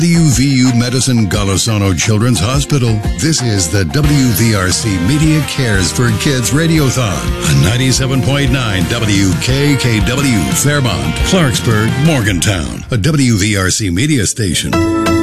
WVU Medicine Golisano Children's Hospital. This is the WVRC Media Cares for Kids Radiothon on 97.9 WKKW, Fairmont, Clarksburg, Morgantown, a WVRC media station.